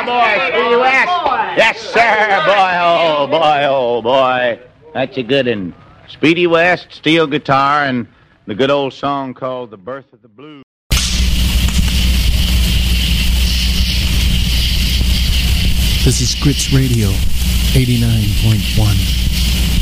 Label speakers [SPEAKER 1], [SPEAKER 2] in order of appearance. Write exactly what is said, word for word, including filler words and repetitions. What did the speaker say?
[SPEAKER 1] boy, Speedy West. Yes, sir, boy, oh, boy, oh, boy. That's a good one. Speedy West, steel guitar, and the good old song called The Birth of the Blues.
[SPEAKER 2] This is Grits Radio, eighty-nine point one.